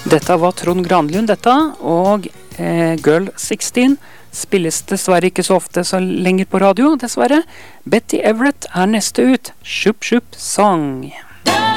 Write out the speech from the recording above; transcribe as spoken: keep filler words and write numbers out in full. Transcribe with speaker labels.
Speaker 1: Dette var Trond Granlund, dette, og eh, Girl seksten spilles dessverre ikke så ofte så lenger på radio, dessverre. Betty Everett er neste ut. Shup Shup Song.